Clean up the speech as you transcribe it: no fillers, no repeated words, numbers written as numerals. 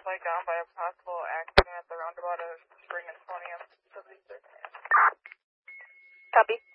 flight down by a possible accident at the roundabout of Spring and 20th. Copy.